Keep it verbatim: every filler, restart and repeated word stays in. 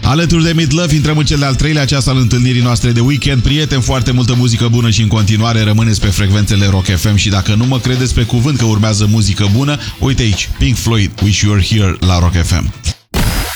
Alături de Meat Loaf intrăm în cel de-al treilea ceas al întâlnirii noastre de weekend. Prieteni, foarte multă muzică bună și în continuare rămâneți pe frecvențele Rock F M și dacă nu mă credeți pe cuvânt că urmează muzică bună, uite aici, Pink Floyd, Wish You Were Here la Rock F M.